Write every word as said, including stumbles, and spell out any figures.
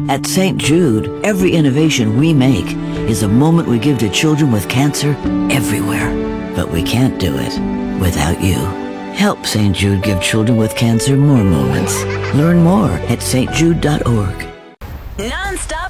At Saint Jude, every innovation we make is a moment we give to children with cancer everywhere. But we can't do it without you. Help Saint Jude give children with cancer more moments. Learn more at s t jude dot org. Non-stop